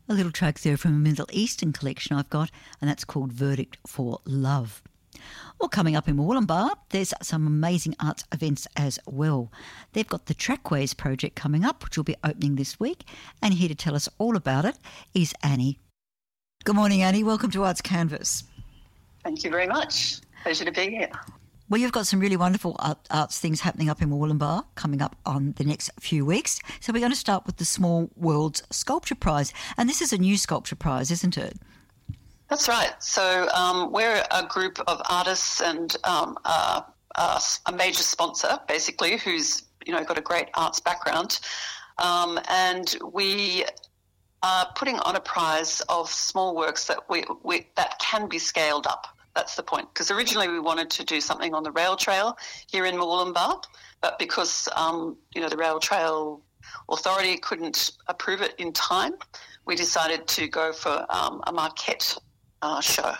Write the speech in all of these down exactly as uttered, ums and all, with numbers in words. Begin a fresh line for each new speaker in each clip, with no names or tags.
A little track there from a Middle Eastern collection I've got, and that's called Verdict for Love. Well, coming up in Wollumbar, there's some amazing arts events as well. They've got the Trackways project coming up, which will be opening this week, and here to tell us all about it is Annie. Good morning, Annie. Welcome to Arts Canvas.
Thank you very much. Pleasure to be here.
Well, you've got some really wonderful art, arts things happening up in Wollumbar coming up on the next few weeks. So we're going to start with the Small Worlds Sculpture Prize. And this is a new sculpture prize, isn't it?
That's right. So um, we're a group of artists and um, uh, uh, a major sponsor, basically, who's you know got a great arts background. Um, and we are putting on a prize of small works that we, we that can be scaled up. That's the point, because originally we wanted to do something on the rail trail here in Wollumbar, but because um, you know the rail trail authority couldn't approve it in time, we decided to go for um, a Marquette uh, show.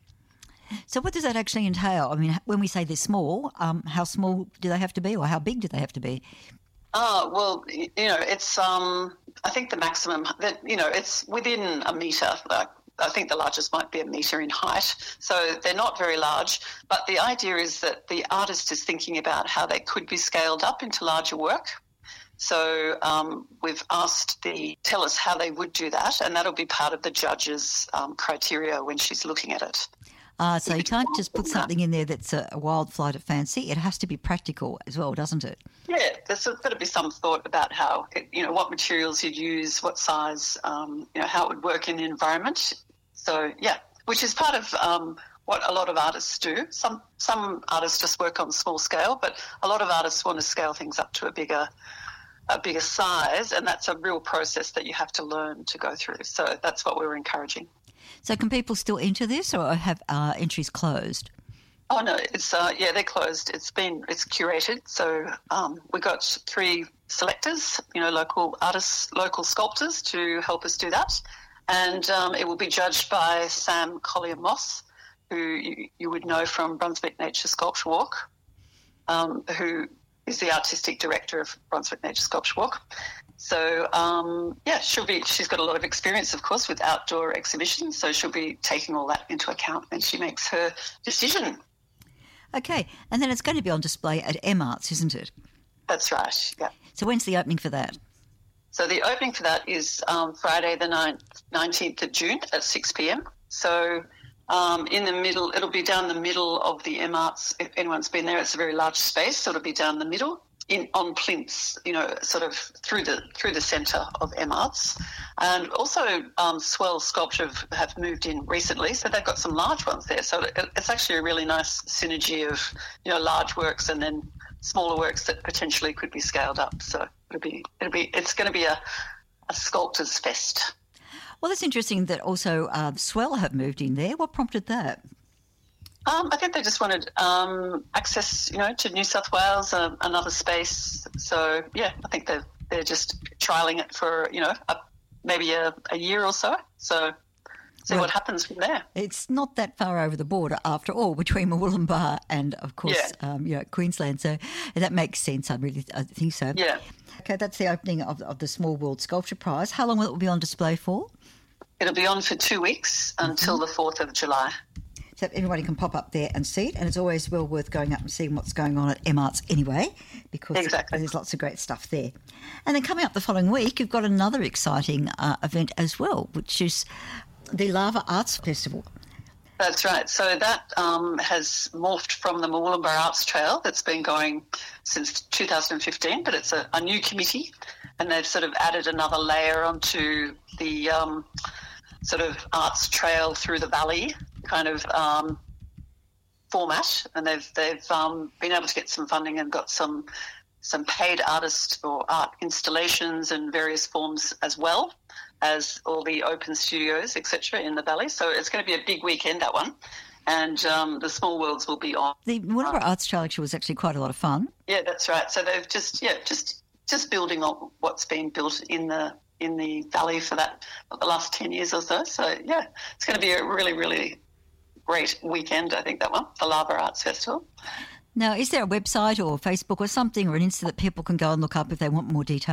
So what does that actually entail? I mean, when we say they're small, um, how small do they have to be, or how big do they have to be?
Oh, well, you know, it's um, I think the maximum that you know it's within a metre, like. I think the largest might be a metre in height. So they're not very large. But the idea is that the artist is thinking about how they could be scaled up into larger work. So um, we've asked the tell us how they would do that, and that'll be part of the judge's um, criteria when she's looking at it.
Uh, so you can't just put something in there that's a, a wild flight of fancy. It has to be practical as well, doesn't it?
Yeah, there's got to be some thought about how, it, you know, what materials you'd use, what size, um, you know, how it would work in the environment. So, yeah, which is part of um, what a lot of artists do. Some some artists just work on small scale, but a lot of artists want to scale things up to a bigger a bigger size, and that's a real process that you have to learn to go through. So that's what we were encouraging.
So can people still enter this, or have uh, entries closed?
Oh no, it's uh, yeah, they're closed. It's been it's curated. So um, we got three selectors, you know, local artists, local sculptors to help us do that. And um, it will be judged by Sam Collier-Moss, who you, you would know from Brunswick Nature Sculpture Walk, um, who is the artistic director of Brunswick Nature Sculpture Walk. So, um, yeah, she'll be, she's got a lot of experience, of course, with outdoor exhibitions, so she'll be taking all that into account when she makes her decision.
Okay, and then it's going to be on display at M Arts, isn't it?
That's right, yeah.
So when's the opening for that?
So the opening for that is um, Friday the nineteenth of June at six p.m. So um, in the middle, it'll be down the middle of the M Arts. If anyone's been there, it's a very large space, so it'll be down the middle in on plinths, you know, sort of through the through the centre of M Arts. And also um, Swell Sculpture have, have moved in recently, so they've got some large ones there. So it, it's actually a really nice synergy of, you know, large works and then smaller works that potentially could be scaled up. So it'll be, it'll be, it's going to be a, a sculptor's fest.
Well, that's interesting that also uh, Swell have moved in there. What prompted that?
Um, I think they just wanted um, access, you know, to New South Wales, uh, another space. So yeah, I think they're they're just trialling it for, you know, a, maybe a, a year or so. So. See well, what happens from there.
It's not that far over the border, after all, between Wollumbar and, of course,
yeah.
um, you know, Queensland. So that makes sense. I really I think so.
Yeah.
Okay, that's the opening of, of the Small World Sculpture Prize. How long will it be on display for?
It'll be on for two weeks mm-hmm. until the fourth of July.
So everybody can pop up there and see it, and it's always well worth going up and seeing what's going on at M Arts anyway, because
exactly.
there's lots of great stuff there. And then coming up the following week, you've got another exciting uh, event as well, which is the Lava Arts Festival.
That's right. So that um, has morphed from the Wollumbar Arts Trail that's been going since two thousand fifteen, but it's a, a new committee, and they've sort of added another layer onto the um, sort of arts trail through the valley kind of um, format, and they've they've um, been able to get some funding and got some some paid artist or art installations in various forms as well as all the open studios, et cetera, in the valley. So it's going to be a big weekend, that one. And um, the Small Worlds will be on.
The Wollumbar um, Arts Trail was actually quite a lot of fun.
Yeah, that's right. So they've just, yeah, just just building on what's been built in the in the valley for that for the last ten years or so. So, yeah, it's going to be a really, really great weekend, I think, that one, the Lava Arts Festival.
Now, is there a website or Facebook or something or an Insta that people can go and look up if they want more details?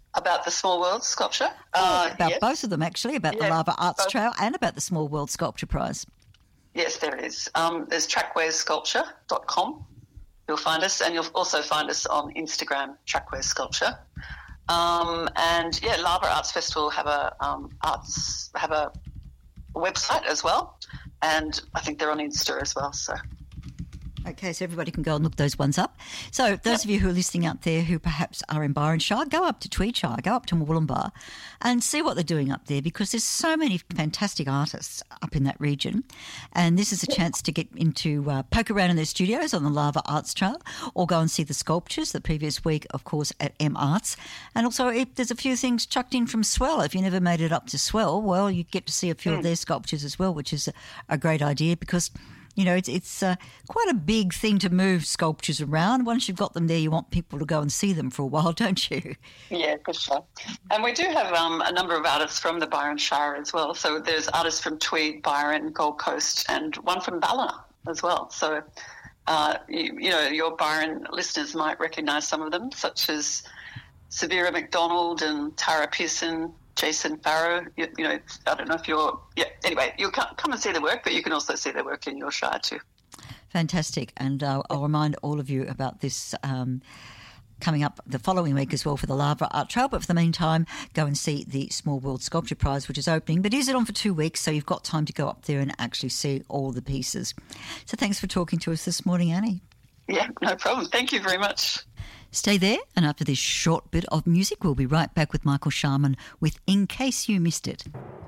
About the Small World sculpture?
Oh,
Uh,
about
yes.
both of them, actually, about the
Yeah,
Lava Arts
both.
Trail and about the Small World Sculpture Prize.
Yes, there is. Um, there's trackways sculpture dot com. You'll find us, and you'll also find us on Instagram, Trackways Sculpture. Um, and yeah, Lava Arts Festival have a um, arts have a website as well, and I think they're on Insta as well. So.
Okay, so everybody can go and look those ones up. So those of you who are listening out there who perhaps are in Byron Shire, go up to Tweedshire, go up to Mooloolaba and see what they're doing up there, because there's so many fantastic artists up in that region. And this is a chance to get into, uh, poke around in their studios on the Lava Arts Trail, or go and see the sculptures the previous week, of course, at M Arts. And also, if there's a few things chucked in from Swell. If you never made it up to Swell, well, you get to see a few mm. of their sculptures as well, which is a, a great idea, because you know, it's it's uh, quite a big thing to move sculptures around. Once you've got them there, you want people to go and see them for a while, don't you?
Yeah, for sure. And we do have um, a number of artists from the Byron Shire as well. So there's artists from Tweed, Byron, Gold Coast, and one from Ballina as well. So, uh, you, you know, your Byron listeners might recognise some of them, such as Severa McDonald and Tara Pearson, Jason Farrow. You, you know, I don't know if you're, yeah, anyway, you'll come, come and see their work, but you can also see their work in your shire too.
Fantastic. And uh, I'll remind all of you about this um, coming up the following week as well for the Lava Art Trail. But for the meantime, go and see the Small World Sculpture Prize, which is opening. But is it on for two weeks? So you've got time to go up there and actually see all the pieces. So thanks for talking to us this morning, Annie.
Yeah, no problem. Thank you very much.
Stay there, and after this short bit of music, we'll be right back with Michael Sharman with In Case You Missed It.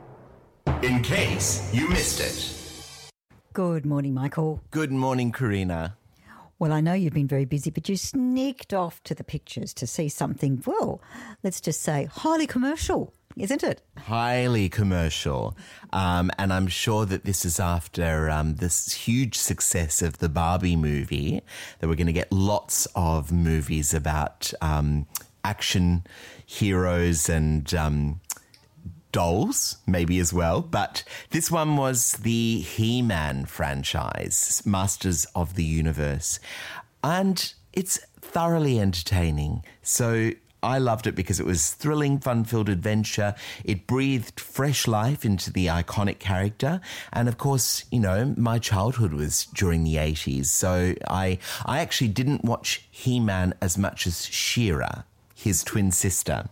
In Case You Missed It.
Good morning, Michael.
Good morning, Karina.
Well, I know you've been very busy, but you sneaked off to the pictures to see something, well, let's just say highly commercial, isn't it?
Highly commercial. Um, and I'm sure that this is after um, this huge success of the Barbie movie, that we're going to get lots of movies about um, action heroes and um, dolls, maybe as well. But this one was the He-Man franchise, Masters of the Universe. And it's thoroughly entertaining. So I loved it because it was thrilling, fun-filled adventure. It breathed fresh life into the iconic character. And of course, you know, my childhood was during the eighties. So I I actually didn't watch He-Man as much as She-Ra, his twin sister.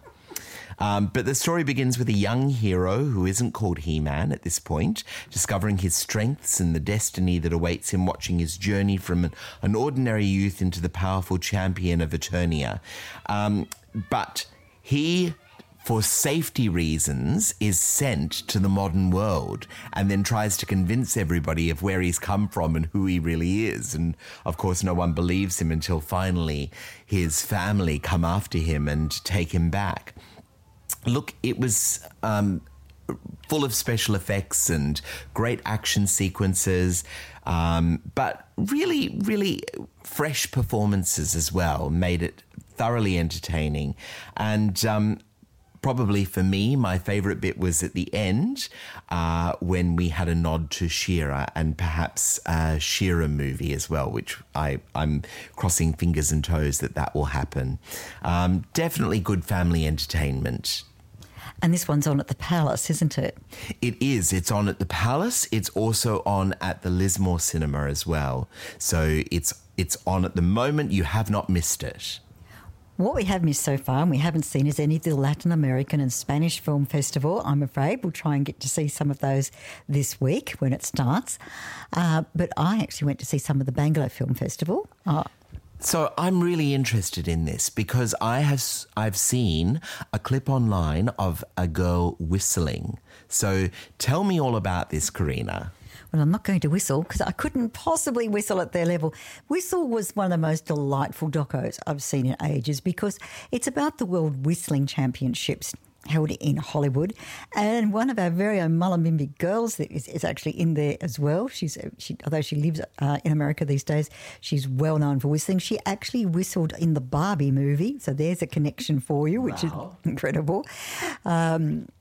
Um, but the story begins with a young hero who isn't called He-Man at this point, discovering his strengths and the destiny that awaits him, watching his journey from an, an ordinary youth into the powerful champion of Eternia. Um, but he, for safety reasons, is sent to the modern world and then tries to convince everybody of where he's come from and who he really is. And, of course, no one believes him until finally his family come after him and take him back. Look, it was um, full of special effects and great action sequences, um, but really, really fresh performances as well, made it thoroughly entertaining. And um, probably for me, my favourite bit was at the end uh, when we had a nod to She-Ra and perhaps a She-Ra movie as well, which I, I'm crossing fingers and toes that that will happen. Um, definitely good family entertainment.
And this one's on at the Palace, isn't it?
It is. It's on at the Palace. It's also on at the Lismore Cinema as well. So it's it's on at the moment. You have not missed it.
What we have missed so far, and we haven't seen, is any of the Latin American and Spanish Film Festival. I'm afraid we'll try and get to see some of those this week when it starts. Uh, but I actually went to see some of the Bangalore Film Festival. Uh,
So I'm really interested in this because I have I've seen a clip online of a girl whistling. So tell me all about this, Karina.
Well, I'm not going to whistle because I couldn't possibly whistle at their level. Whistle was one of the most delightful docos I've seen in ages because it's about the World Whistling Championships held in Hollywood, and one of our very own Mullumbimby girls that is, is actually in there as well. She's she, although she lives uh, in America these days, she's well known for whistling. She actually whistled in the Barbie movie, so there's a connection for you, which wow. is incredible. Um,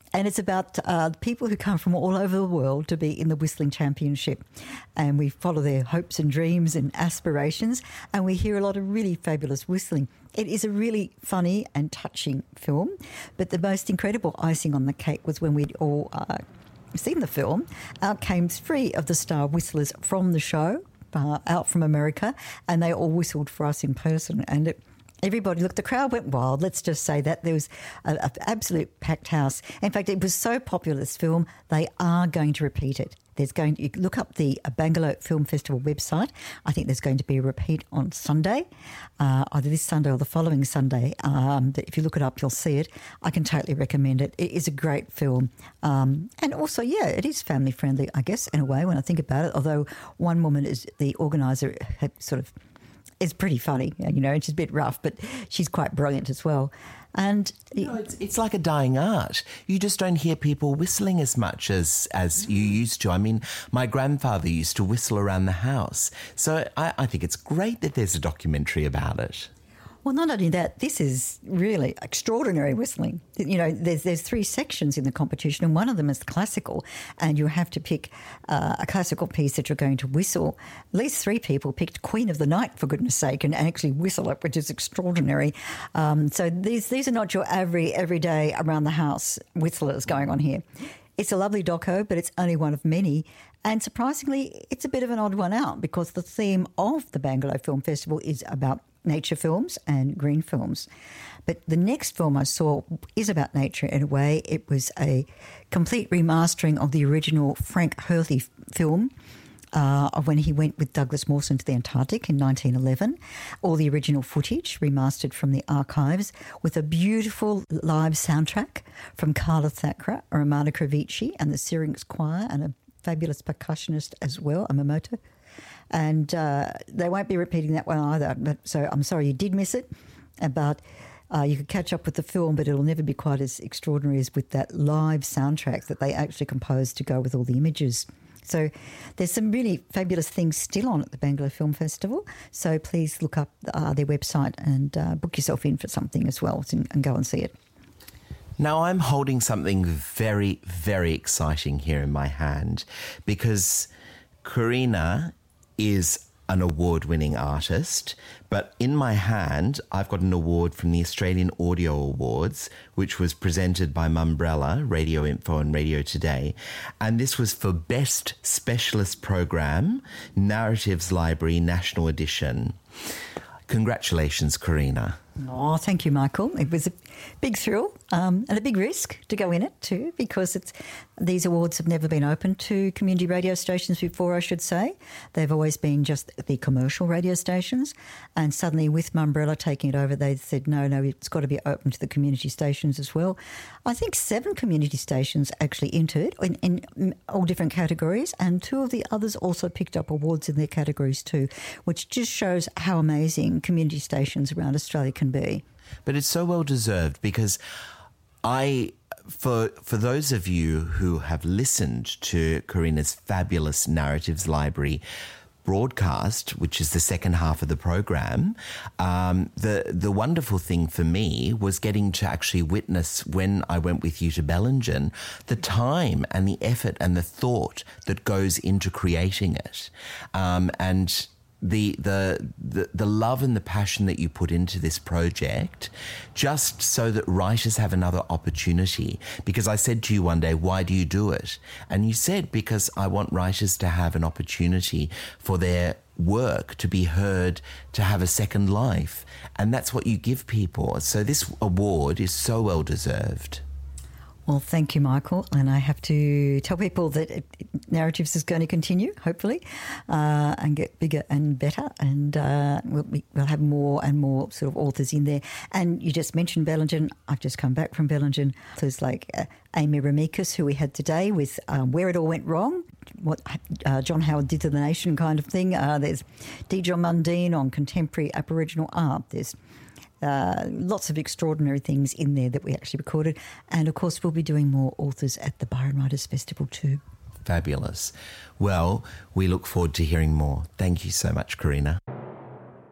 And it's about uh, people who come from all over the world to be in the Whistling Championship. And we follow their hopes and dreams and aspirations, and we hear a lot of really fabulous whistling. It is a really funny and touching film, but the most incredible icing on the cake was when we'd all uh, seen the film. Out came three of the star whistlers from the show, uh, out from America, and they all whistled for us in person. And it Everybody, look, the crowd went wild. Let's just say that. There was an absolute packed house. In fact, it was so popular, this film, they are going to repeat it. There's going to, you look up the Bangalore Film Festival website. I think there's going to be a repeat on Sunday, uh, either this Sunday or the following Sunday. Um, if you look it up, you'll see it. I can totally recommend it. It is a great film. Um, and also, yeah, it is family friendly, I guess, in a way, when I think about it. Although one woman is the organiser, had sort of, is pretty funny, you know, she's a bit rough, but she's quite brilliant as well. And
you know, it's, it's like a dying art. You just don't hear people whistling as much as, as you used to. I mean, my grandfather used to whistle around the house. So I, I think it's great that there's a documentary about it.
Well, not only that, this is really extraordinary whistling. You know, there's there's three sections in the competition, and one of them is classical, and you have to pick uh, a classical piece that you're going to whistle. At least three people picked Queen of the Night, for goodness sake, and actually whistle it, which is extraordinary. Um, so these these are not your every everyday around the house whistlers going on here. It's a lovely doco, but it's only one of many. And surprisingly, it's a bit of an odd one out because the theme of the Bangalore Film Festival is about nature films and green films. But the next film I saw is about nature in a way. It was a complete remastering of the original Frank Hurley film uh, of when he went with Douglas Mawson to the Antarctic in nineteen eleven. All the original footage remastered from the archives with a beautiful live soundtrack from Carla Thakra, Romana Kravici and the Syrinx Choir, and a fabulous percussionist as well, Amamoto. And uh, they won't be repeating that one either. But so I'm sorry you did miss it. But uh, you could catch up with the film, but it'll never be quite as extraordinary as with that live soundtrack that they actually composed to go with all the images. So there's some really fabulous things still on at the Bangalore Film Festival. So please look up uh, their website and uh, book yourself in for something as well and, and go and see it.
Now, I'm holding something very, very exciting here in my hand because Karina is an award-winning artist, but in my hand, I've got an award from the Australian Audio Awards, which was presented by Mumbrella, Radio Info and Radio Today, and this was for Best Specialist Program, Narratives Library National Edition. Congratulations, Karina.
Oh, thank you, Michael. It was a big thrill um, and a big risk to go in it too, because it's these awards have never been open to community radio stations before, I should say. They've always been just the commercial radio stations. And suddenly with Mumbrella taking it over, they said, no, no, it's got to be open to the community stations as well. I think seven community stations actually entered in, in all different categories, and two of the others also picked up awards in their categories too, which just shows how amazing community stations around Australia can be.
But it's so well deserved because I, for for those of you who have listened to Karina's fabulous Narratives Library broadcast, which is the second half of the program, um, the the wonderful thing for me was getting to actually witness when I went with you to Bellingen, the time and the effort and the thought that goes into creating it, um, and The, the the the love and the passion that you put into this project, just so that writers have another opportunity. Because I said to you one day, why do you do it? And you said, because I want writers to have an opportunity for their work to be heard, to have a second life. And that's what you give people. So this award is so well deserved.
Well, thank you, Michael. And I have to tell people that it, it, Narratives is going to continue, hopefully, uh, and get bigger and better. And uh, we'll, we'll have more and more sort of authors in there. And you just mentioned Bellingen. I've just come back from Bellingen. There's like uh, Amy Ramikas, who we had today with um, Where It All Went Wrong, what uh, John Howard did to the nation kind of thing. Uh, there's D. John Mundine on contemporary Aboriginal art. There's Uh, lots of extraordinary things in there that we actually recorded. And, of course, we'll be doing more authors at the Byron Writers Festival too.
Fabulous. Well, we look forward to hearing more. Thank you so much, Karina.